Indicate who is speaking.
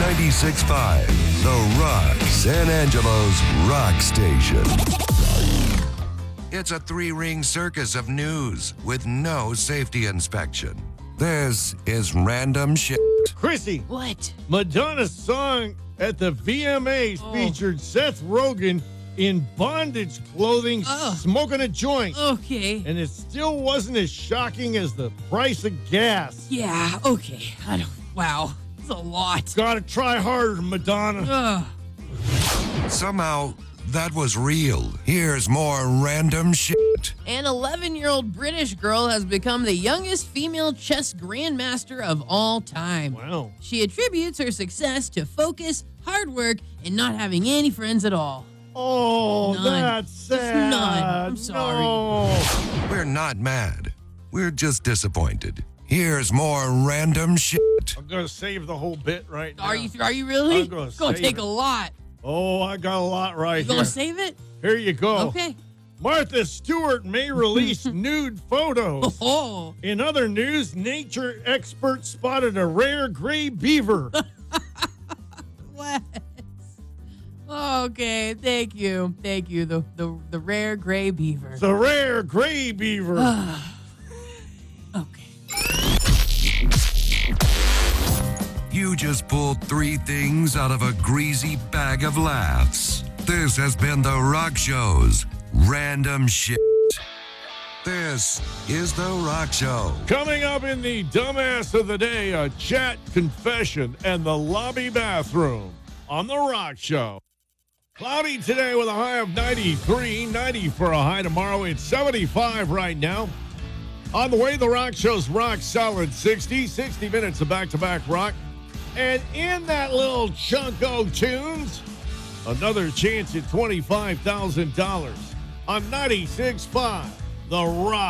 Speaker 1: 96.5, The Rock, San Angelo's rock station. It's a three-ring circus of news with no safety inspection. This is Random Shit.
Speaker 2: Chrissy,
Speaker 3: What?
Speaker 2: Madonna's song at the VMAs featured Seth Rogen in bondage clothing smoking a joint.
Speaker 3: Okay.
Speaker 2: And it still wasn't as shocking as the price of gas.
Speaker 3: Yeah, okay. Wow. It's a lot.
Speaker 2: Gotta try harder, Madonna.
Speaker 3: Ugh.
Speaker 1: Somehow, that was real. Here's more Random Shit.
Speaker 3: An 11-year-old British girl has become the youngest female chess grandmaster of all time.
Speaker 2: Wow.
Speaker 3: She attributes her success to focus, hard work, and not having any friends at all.
Speaker 2: Oh,
Speaker 3: None.
Speaker 2: that's sad.
Speaker 3: None. I'm sorry.
Speaker 2: No.
Speaker 1: We're not mad. We're just disappointed. Here's more Random Shit.
Speaker 2: I'm gonna save the whole bit right now.
Speaker 3: Are you really?
Speaker 2: I'm gonna
Speaker 3: It's gonna
Speaker 2: save
Speaker 3: take
Speaker 2: it.
Speaker 3: a lot.
Speaker 2: Oh, I got a lot right
Speaker 3: You
Speaker 2: here.
Speaker 3: gonna save it?
Speaker 2: Here you go.
Speaker 3: Okay.
Speaker 2: Martha Stewart may release nude photos.
Speaker 3: Oh.
Speaker 2: In other news, nature experts spotted a rare gray beaver.
Speaker 3: What? Okay, thank you. The rare gray beaver.
Speaker 2: It's a rare gray beaver.
Speaker 3: Okay.
Speaker 1: You just pulled three things out of a greasy bag of laughs. This has been The Rock Show's Random Shit. This is The Rock Show.
Speaker 2: Coming up in the dumbass of the day, a chat confession and the lobby bathroom on The Rock Show. Cloudy today with a high of 93, 90 for a high tomorrow. It's 75 right now. On the way, The Rock Show's Rock Solid 60 minutes of back-to-back rock. And in that little chunk of tunes, another chance at $25,000 on 96.5 The Rock.